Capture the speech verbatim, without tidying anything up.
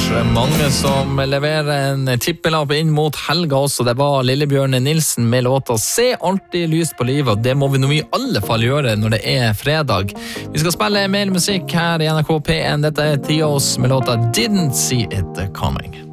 Mange som leverer en tippelapp inn mot helga også. Det var Lillebjørn Nilsen med låta Se alltid lyst på livet, og det må vi nå i alle fall gjøre når det er fredag. Vi skal spille mer musikk her i N R K P en. Dette er Tios med låta Didn't See It Coming.